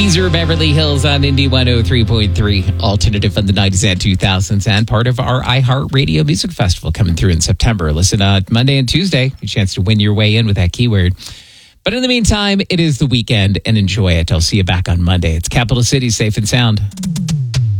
Weezer, Beverly Hills on Indie 103.3, alternative from the 90s and 2000s, and part of our iHeartRadio Music Festival coming through in September. Listen, Monday and Tuesday, a chance to win your way in with that keyword. But in the meantime, it is the weekend and enjoy it. I'll see you back on Monday. It's Capital City, safe and sound.